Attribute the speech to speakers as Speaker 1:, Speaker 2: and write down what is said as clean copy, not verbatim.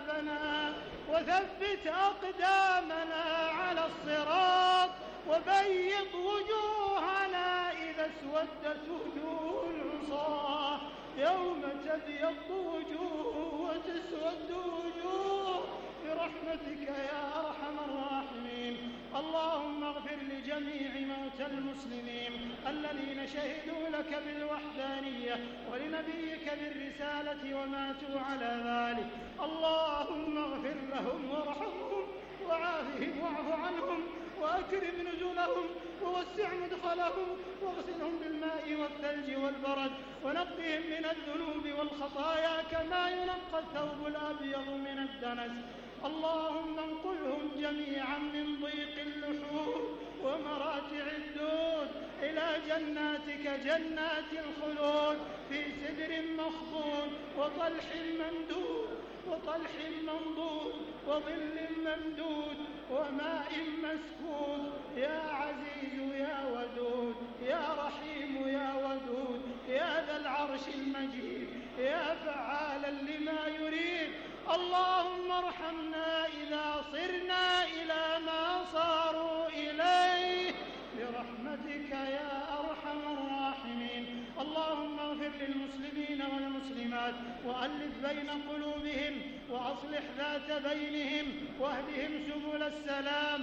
Speaker 1: أحبابنا وثبت أقدامنا على الصراط وبيض وجوهنا إذا اسودت وجوه العصاة يوم تبيض وجوه وتسود وجوه برحمتك يا أرحم الراحمين. اللهم اغفر لجميع موتى المسلمين الذين شهدوا لك بالوحدانية ولنبيك بالرسالة وماتوا على ذلك. اللهم اغفر لهم وارحمهم وعافهم واعف عنهم وأكرم نزلهم ووسع مدخلهم واغسلهم بالماء والثلج والبرد ونقهم من الذنوب والخطايا كما ينقى الثوب الأبيض من الدنس. اللهم انقلهم جميعا من ضيق اللحوم ومراتع الدود إلى جناتك جنات الخلود في سدر مخضود وطلح منضود وظل ممدود وماء مسكوب يا عزيز يا ودود يا رحيم يا ودود يا ذا العرش المجيد يا فعالا لما يريد. اللهم ارحمنا إذا صرنا إلى ما صاروا إليه برحمتك يا أرحم الراحمين. اللهم اغفر للمسلمين والمسلمات وألف بين قلوبهم وأصلح ذات بينهم واهدهم سبل السلام